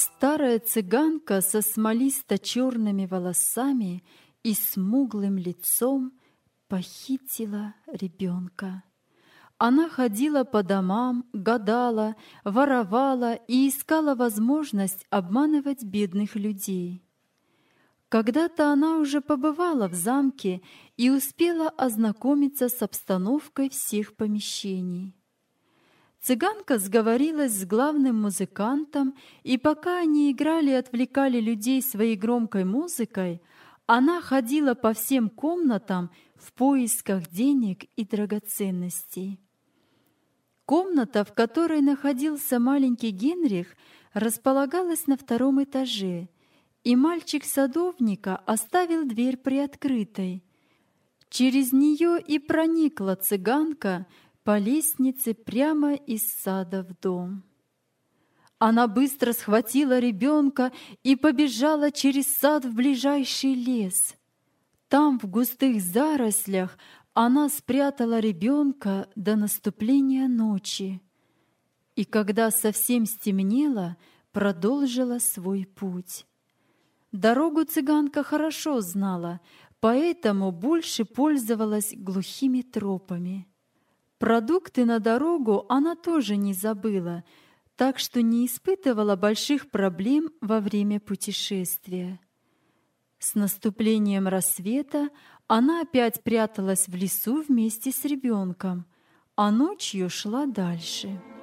Старая цыганка со смолисто-черными волосами и смуглым лицом похитила ребенка. Она ходила по домам, гадала, воровала и искала возможность обманывать бедных людей. Когда-то она уже побывала в замке и успела ознакомиться с обстановкой всех помещений. Цыганка сговорилась с главным музыкантом, и пока они играли и отвлекали людей своей громкой музыкой, она ходила по всем комнатам в поисках денег и драгоценностей. Комната, в которой находился маленький Генрих, располагалась на 2-м этаже, и мальчик садовника оставил дверь приоткрытой. Через нее и проникла цыганка по лестнице прямо из сада в дом. Она быстро схватила ребенка и побежала через сад в ближайший лес. Там, в густых зарослях, она спрятала ребенка до наступления ночи. И когда совсем стемнело, продолжила свой путь. Дорогу цыганка хорошо знала, поэтому больше пользовалась глухими тропами. Продукты на дорогу она тоже не забыла, так что не испытывала больших проблем во время путешествия. С наступлением рассвета она опять пряталась в лесу вместе с ребенком, а ночью шла дальше.